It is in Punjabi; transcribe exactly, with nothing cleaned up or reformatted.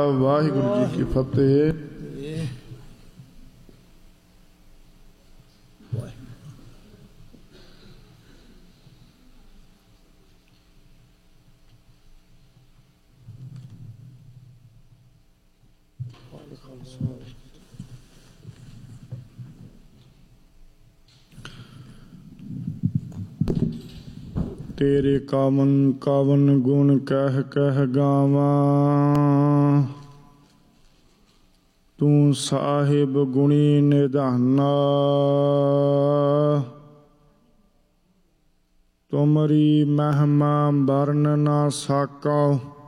ਵਾਹਿਗੁਰੂ ਜੀ ਕੀ ਫਤਿਹ। ਤੇਰੇ ਕਾਵਨ ਕਾਵਨ ਗੁਣ ਕਹਿ ਕਹਿ ਗਾਵਾਂ, ਤੂੰ ਸਾਹਿਬ ਗੁਣੀ ਨਿਧਾਨਾ। ਤੁਮਰੀ ਮਹਿਮਾ ਵਰਨ ਨਾ ਸਾਕਾ,